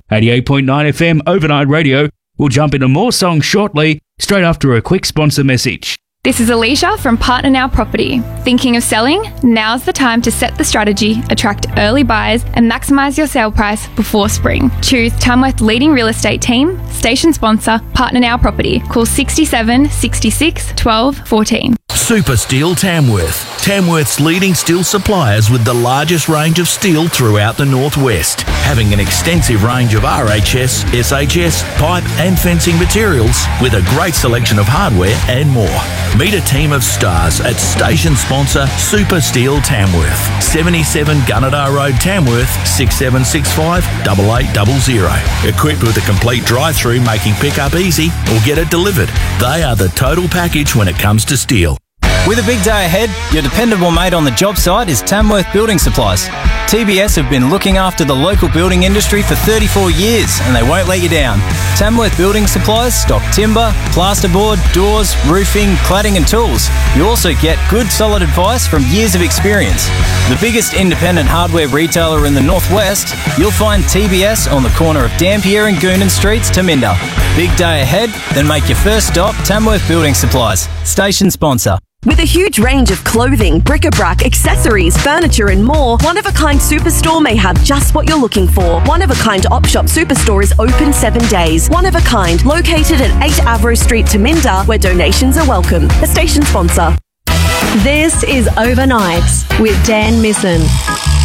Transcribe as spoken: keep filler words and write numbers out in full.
eighty-eight point nine F M Overnight Radio. We'll jump into more songs shortly, straight after a quick sponsor message. This is Alicia from Partner Now Property. Thinking of selling? Now's the time to set the strategy, attract early buyers and maximise your sale price before spring. Choose Tamworth's leading real estate team, station sponsor, Partner Now Property. Call sixty-seven, sixty-six, twelve, fourteen. Super Steel Tamworth. Tamworth's leading steel suppliers with the largest range of steel throughout the northwest, having an extensive range of R H S, S H S, pipe and fencing materials with a great selection of hardware and more. Meet a team of stars at station sponsor Super Steel Tamworth, seventy-seven Gunnedah Road, Tamworth, six seven six five, eight eight zero zero. Equipped with a complete drive-through making pickup easy or get it delivered. They are the total package when it comes to steel. With a big day ahead, your dependable mate on the job site is Tamworth Building Supplies. T B S have been looking after the local building industry for thirty-four years and they won't let you down. Tamworth Building Supplies stock timber, plasterboard, doors, roofing, cladding and tools. You also get good solid advice from years of experience. The biggest independent hardware retailer in the northwest, you'll find T B S on the corner of Dampier and Goonan Streets, Taminda. Big day ahead? Then make your first stop Tamworth Building Supplies. Station sponsor. With a huge range of clothing, bric-a-brac, accessories, furniture and more, One of a Kind Superstore may have just what you're looking for. One of a Kind Op Shop Superstore is open seven days. One of a Kind, located at eight Avro Street, Taminda, where donations are welcome. A station sponsor. This is Overnight with Dan Misson.